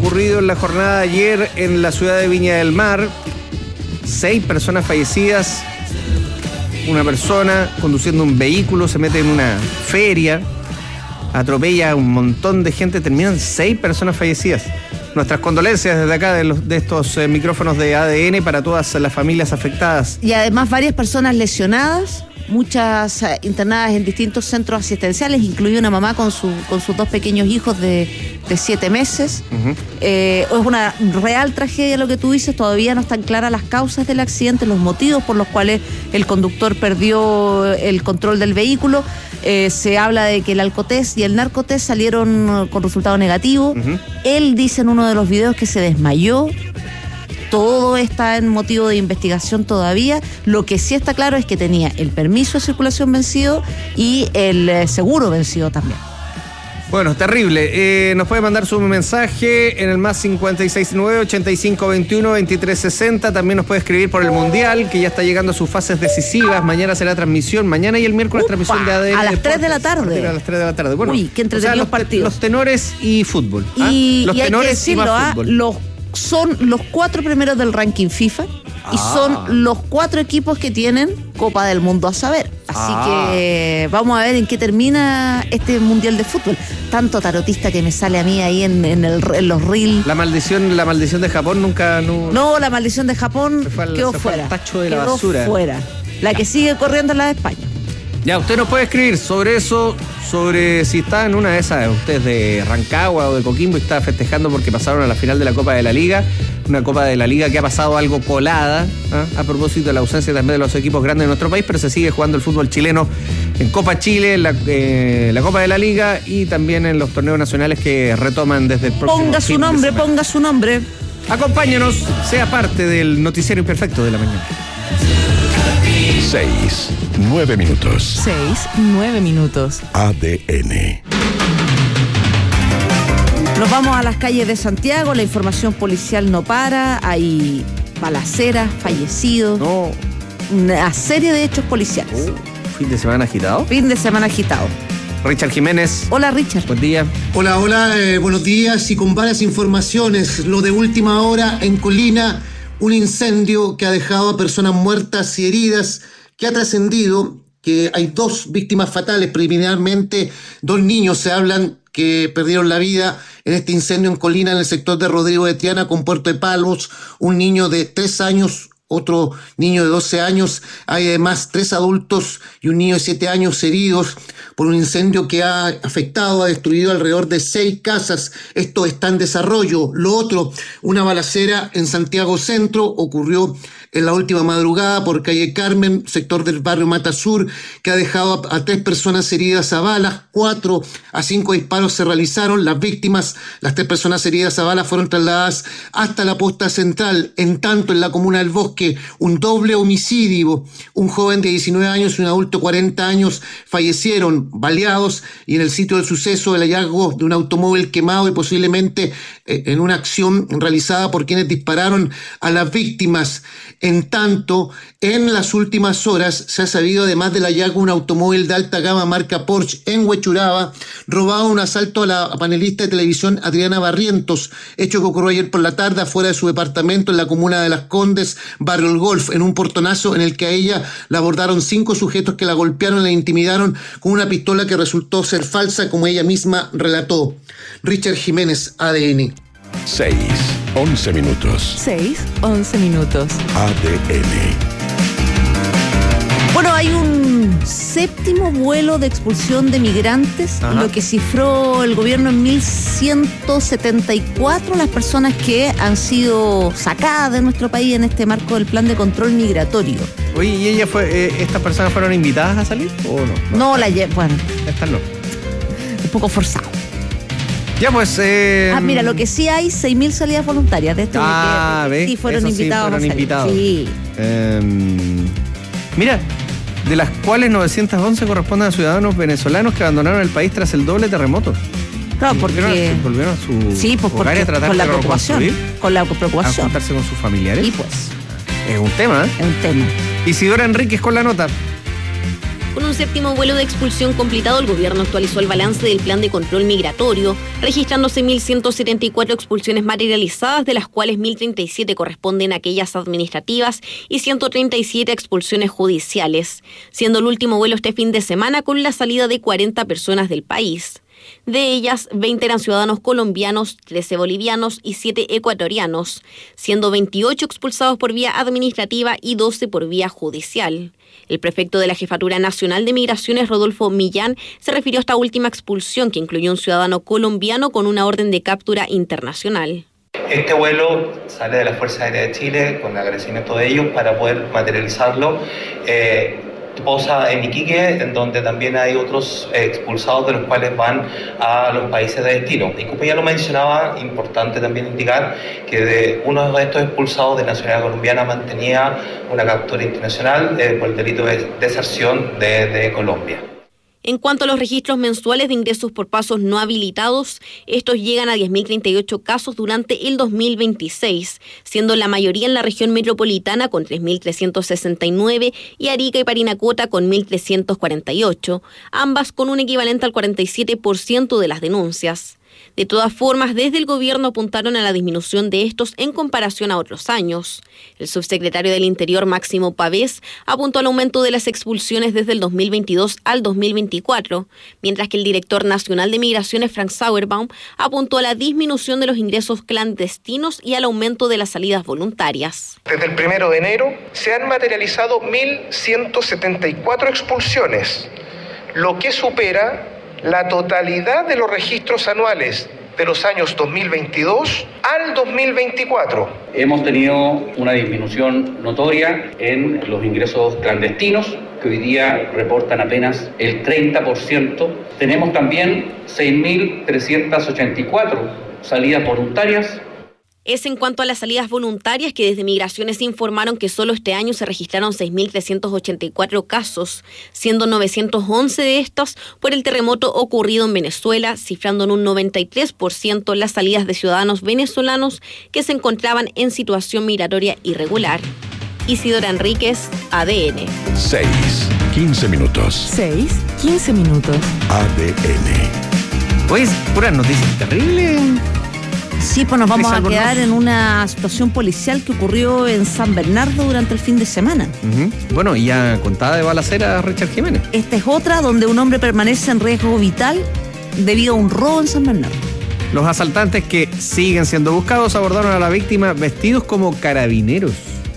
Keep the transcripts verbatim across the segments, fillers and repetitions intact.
ocurrido en la jornada de ayer en la ciudad de Viña del Mar. Seis personas fallecidas. Una persona conduciendo un vehículo se mete en una feria, atropella a un montón de gente, terminan seis personas fallecidas. Nuestras condolencias desde acá de, los, de estos eh, micrófonos de A D N para todas las familias afectadas. Y además varias personas lesionadas, muchas eh, internadas en distintos centros asistenciales, incluida una mamá con, su, con sus dos pequeños hijos de, de siete meses. Uh-huh. Eh, es una real tragedia lo que tú dices, todavía no están claras las causas del accidente, los motivos por los cuales el conductor perdió el control del vehículo. Eh, se habla de que el alcotest y el narcotest salieron con resultado negativo. Uh-huh. Él dice en uno de los videos que se desmayó. Todo está en motivo de investigación todavía. Lo que sí está claro es que tenía el permiso de circulación vencido y el eh, seguro vencido también. Bueno, terrible. Eh, nos puede mandar su mensaje en el más cincuenta y seis nueve, ochenta y cinco veintiuno, veintitrés sesenta. También nos puede escribir por el Mundial, que ya está llegando a sus fases decisivas. Mañana será transmisión. Mañana y el miércoles Upa, transmisión de A D N. A las Deportes, tres de la tarde. A las tres de la tarde. Bueno, uy, qué entretenidos, o sea, los, partidos. Los tenores y fútbol. Y, ¿ah? Los y tenores hay que decirlo, y más ¿ah? fútbol. Los, son los cuatro primeros del ranking FIFA. Y Ah. son los cuatro equipos que tienen Copa del Mundo a saber. Así Ah. que vamos a ver en qué termina este Mundial de Fútbol. Tanto tarotista que me sale a mí ahí en, en, el, en los reels. La maldición, la maldición de Japón nunca... No, No, la maldición de Japón se fue al, quedó se fue fuera. al tacho de la quedó basura. fuera. La que sigue corriendo es la de España. Ya, usted nos puede escribir sobre eso, sobre si está en una de esas, usted de Rancagua o de Coquimbo y está festejando porque pasaron a la final de la Copa de la Liga, una Copa de la Liga que ha pasado algo colada, ¿eh? A propósito de la ausencia también de los equipos grandes de nuestro país, pero se sigue jugando el fútbol chileno en Copa Chile, en la, eh, la Copa de la Liga y también en los torneos nacionales que retoman desde el próximo Ponga su fin de nombre, semana. ponga su nombre. Acompáñenos, sea parte del noticiero imperfecto de la mañana. Seis, nueve minutos. Seis, nueve minutos. A D N. Nos vamos a las calles de Santiago, la información policial no para, hay balaceras, fallecidos, No. una serie de hechos policiales. Uh, fin de semana agitado. Fin de semana agitado. Richard Jiménez. Hola, Richard. Buen día. Hola, hola, eh, buenos días y con varias informaciones. Lo de última hora en Colina, un incendio que ha dejado a personas muertas y heridas, que ha trascendido que hay dos víctimas fatales, preliminarmente dos niños se hablan que perdieron la vida en este incendio en Colina, en el sector de Rodrigo de Triana con Puerto de Palos, un niño de tres años, otro niño de doce años, hay además tres adultos y un niño de siete años heridos por un incendio que ha afectado, ha destruido alrededor de seis casas. Esto está en desarrollo. Lo otro, una balacera en Santiago Centro, ocurrió en la última madrugada por calle Carmen, sector del barrio Mata Sur, que ha dejado a, a tres personas heridas a balas, cuatro a cinco disparos se realizaron. Las víctimas, las tres personas heridas a balas, fueron trasladadas hasta la posta central. En tanto, en la comuna del Bosque, un doble homicidio. Un joven de diecinueve años y un adulto de cuarenta años fallecieron baleados, y en el sitio del suceso el hallazgo de un automóvil quemado y posiblemente eh, en una acción realizada por quienes dispararon a las víctimas. En tanto, en las últimas horas se ha sabido, además del hallazgo de un automóvil de alta gama marca Porsche en Huechuraba, robado un asalto a la panelista de televisión Adriana Barrientos, hecho que ocurrió ayer por la tarde afuera de su departamento en la comuna de Las Condes, barrio El Golf, en un portonazo en el que a ella la abordaron cinco sujetos que la golpearon y la intimidaron con una pistola que resultó ser falsa, como ella misma relató. Richard Jiménez, A D N. Seis, once minutos. Seis, once minutos. A D N. Bueno, hay un séptimo vuelo de expulsión de migrantes, Ajá. lo que cifró el gobierno en mil ciento setenta y cuatro las personas que han sido sacadas de nuestro país en este marco del plan de control migratorio. Oye, ¿y ella fue, eh, estas personas fueron invitadas a salir o no? No la lle- bueno, Estas no. un poco forzado. Ya pues... Eh, Ah, mira, lo que sí hay, seis mil salidas voluntarias de esto. Ah, que, que ¿ves? sí fueron Eso sí, invitados fueron a salir. invitados. Sí. Eh, mira, de las cuales novecientos once corresponden a ciudadanos venezolanos que abandonaron el país tras el doble terremoto. Claro, Volvieron a porque... su- Volvieron a su Sí, pues hogar y porque a tratar con la de preocupación. reconstruir, Con la a preocupación. juntarse con sus familiares. Y pues, Es un tema, ¿eh? es un tema. Isidora Enríquez con la nota. Con un séptimo vuelo de expulsión completado, el gobierno actualizó el balance del plan de control migratorio, registrándose mil ciento setenta y cuatro expulsiones materializadas, de las cuales mil treinta y siete corresponden a aquellas administrativas y ciento treinta y siete expulsiones judiciales, siendo el último vuelo este fin de semana con la salida de cuarenta personas del país. De ellas, veinte eran ciudadanos colombianos, trece bolivianos y siete ecuatorianos, siendo veintiocho expulsados por vía administrativa y doce por vía judicial. El prefecto de la Jefatura Nacional de Migraciones, Rodolfo Millán, se refirió a esta última expulsión, que incluyó un ciudadano colombiano con una orden de captura internacional. Este vuelo sale de la Fuerza Aérea de Chile con agradecimiento de ellos para poder materializarlo. Eh, posa en Iquique, en donde también hay otros expulsados, de los cuales van a los países de destino. Y como ya lo mencionaba, importante también indicar que de uno de estos expulsados de nacionalidad colombiana mantenía una captura internacional eh, por el delito de deserción de, de Colombia. En cuanto a los registros mensuales de ingresos por pasos no habilitados, estos llegan a diez mil treinta y ocho casos durante el dos mil veintiséis, siendo la mayoría en la región metropolitana con tres mil trescientos sesenta y nueve y Arica y Parinacota con mil trescientos cuarenta y ocho, ambas con un equivalente al cuarenta y siete por ciento de las denuncias. De todas formas, desde el gobierno apuntaron a la disminución de estos en comparación a otros años. El subsecretario del Interior, Máximo Pavés, apuntó al aumento de las expulsiones desde el dos mil veintidós al dos mil veinticuatro, mientras que el director nacional de Migraciones, Frank Sauerbaum, apuntó a la disminución de los ingresos clandestinos y al aumento de las salidas voluntarias. Desde el primero de enero se han materializado mil ciento setenta y cuatro expulsiones, lo que supera la totalidad de los registros anuales de los años dos mil veintidós al dos mil veinticuatro. Hemos tenido una disminución notoria en los ingresos clandestinos, que hoy día reportan apenas el treinta por ciento. Tenemos también seis mil trescientos ochenta y cuatro salidas voluntarias. Es en cuanto a las salidas voluntarias, que desde Migraciones informaron que solo este año se registraron seis mil trescientos ochenta y cuatro casos, siendo novecientos once de estos por el terremoto ocurrido en Venezuela, cifrando en un noventa y tres por ciento las salidas de ciudadanos venezolanos que se encontraban en situación migratoria irregular. Isidora Enríquez, A D N. seis, quince minutos. seis, quince minutos. A D N. Pues, puras noticias terribles. Sí, pues nos vamos a Albornoz. quedar en una situación policial que ocurrió en San Bernardo durante el fin de semana. Uh-huh. Bueno, y ya contada de balacera Richard Jiménez. Esta es otra donde un hombre permanece en riesgo vital debido a un robo en San Bernardo. Los asaltantes, que siguen siendo buscados, abordaron a la víctima vestidos como carabineros.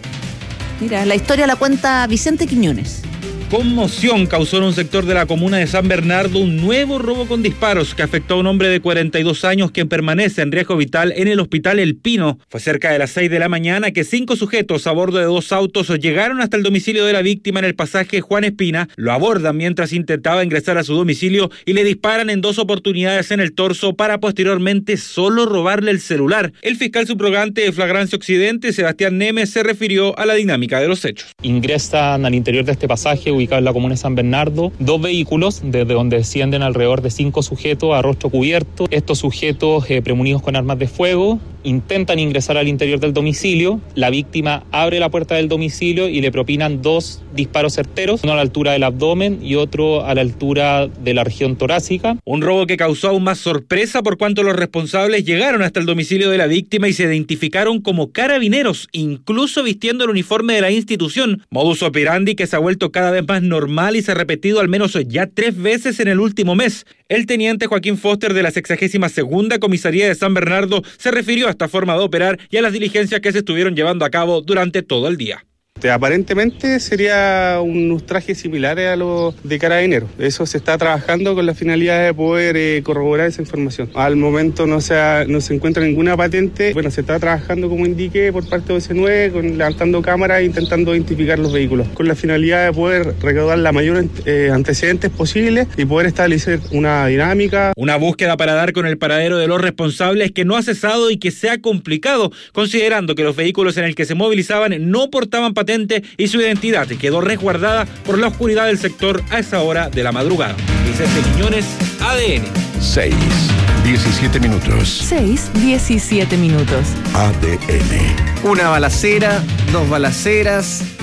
Mira, la historia la cuenta Vicente Quiñones. Conmoción causó en un sector de la comuna de San Bernardo un nuevo robo con disparos que afectó a un hombre de cuarenta y dos años quien permanece en riesgo vital en el hospital El Pino. Fue cerca de las seis de la mañana que cinco sujetos a bordo de dos autos llegaron hasta el domicilio de la víctima en el pasaje Juan Espina, lo abordan mientras intentaba ingresar a su domicilio y le disparan en dos oportunidades en el torso para posteriormente solo robarle el celular. El fiscal subrogante de Flagrancia Occidente, Sebastián Nemes, se refirió a la dinámica de los hechos. Ingresan al interior de este pasaje ubicado en la comuna de San Bernardo dos vehículos desde donde descienden alrededor de cinco sujetos a rostro cubierto. Estos sujetos eh, premunidos con armas de fuego intentan ingresar al interior del domicilio. La víctima abre la puerta del domicilio y le propinan dos disparos certeros, uno a la altura del abdomen y otro a la altura de la región torácica. Un robo que causó aún más sorpresa por cuanto los responsables llegaron hasta el domicilio de la víctima y se identificaron como carabineros, incluso vistiendo el uniforme de la institución. Modus operandi que se ha vuelto cada vez más normal y se ha repetido al menos ya tres veces en el último mes. El teniente Joaquín Foster de la sexagésima segunda Comisaría de San Bernardo se refirió a esta forma de operar y a las diligencias que se estuvieron llevando a cabo durante todo el día. Aparentemente sería unos trajes similares a los de carabineros. Eso se está trabajando con la finalidad de poder eh, corroborar esa información. Al momento no se, ha, no se encuentra ninguna patente. Bueno, se está trabajando, como indiqué, por parte de O C nueve, con, levantando cámaras e intentando identificar los vehículos, con la finalidad de poder recaudar la mayor eh, antecedentes posibles y poder establecer una dinámica. Una búsqueda para dar con el paradero de los responsables que no ha cesado y que se ha complicado, considerando que los vehículos en el que se movilizaban no portaban patente y su identidad quedó resguardada por la oscuridad del sector a esa hora de la madrugada. Vicente Quiñones, A D N. seis, diecisiete minutos. seis, diecisiete minutos. A D N. Una balacera, dos balaceras,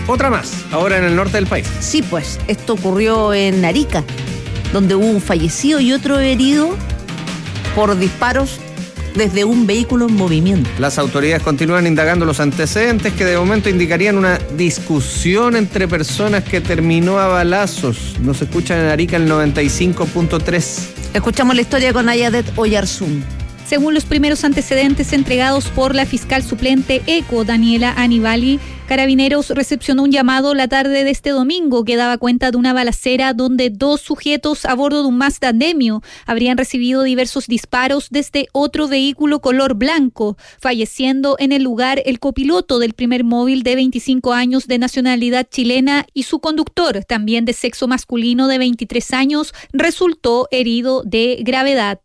Otra más, ahora en el norte del país. Sí, pues, esto ocurrió en Arica, donde hubo un fallecido y otro herido por disparos desde un vehículo en movimiento. Las autoridades continúan indagando los antecedentes que de momento indicarían una discusión entre personas que terminó a balazos. Nos escuchan en Arica el noventa y cinco punto tres. Escuchamos la historia con Nayadet Oyarzún. Según los primeros antecedentes entregados por la fiscal suplente ECO, Daniela Anibali, Carabineros recepcionó un llamado la tarde de este domingo que daba cuenta de una balacera donde dos sujetos a bordo de un Mazda Demio habrían recibido diversos disparos desde otro vehículo color blanco, falleciendo en el lugar el copiloto del primer móvil de veinticinco años de nacionalidad chilena y su conductor, también de sexo masculino de veintitrés años, resultó herido de gravedad.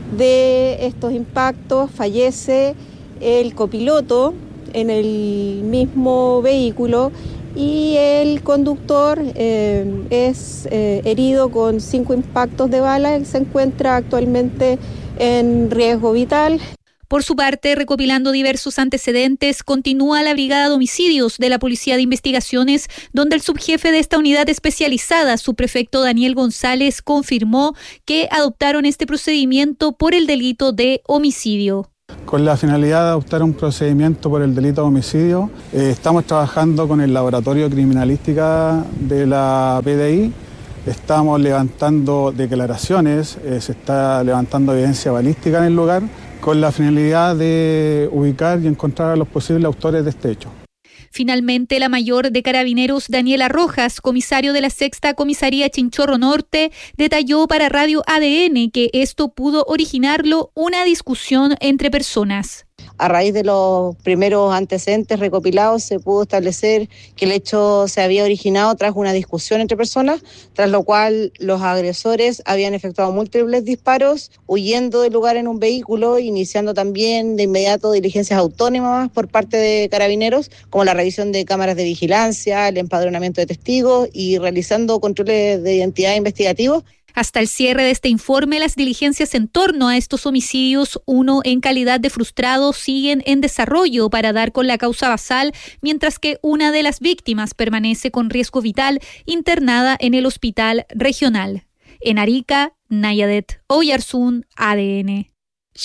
De estos impactos fallece el copiloto en el mismo vehículo y el conductor eh, es eh, herido con cinco impactos de bala. Él se encuentra actualmente en riesgo vital. Por su parte, recopilando diversos antecedentes, continúa la Brigada de Homicidios de la Policía de Investigaciones, donde el subjefe de esta unidad especializada, subprefecto Daniel González, confirmó que adoptaron este procedimiento por el delito de homicidio. Con la finalidad de adoptar un procedimiento por el delito de homicidio, eh, estamos trabajando con el Laboratorio de Criminalística de la P D I. Estamos levantando declaraciones, eh, se está levantando evidencia balística en el lugar, con la finalidad de ubicar y encontrar a los posibles autores de este hecho. Finalmente, la mayor de Carabineros, Daniela Rojas, comisario de la Sexta Comisaría Chinchorro Norte, detalló para Radio A D N que esto pudo originarlo una discusión entre personas. A raíz de los primeros antecedentes recopilados se pudo establecer que el hecho se había originado tras una discusión entre personas, tras lo cual los agresores habían efectuado múltiples disparos, huyendo del lugar en un vehículo, iniciando también de inmediato diligencias autónomas por parte de Carabineros, como la revisión de cámaras de vigilancia, el empadronamiento de testigos y realizando controles de identidad investigativos. Hasta el cierre de este informe, las diligencias en torno a estos homicidios, uno en calidad de frustrado, siguen en desarrollo para dar con la causa basal, mientras que una de las víctimas permanece con riesgo vital internada en el hospital regional. En Arica, Nayadet Oyarzún, A D N.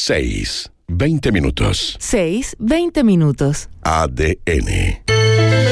seis, veinte minutos. seis, veinte minutos. A D N.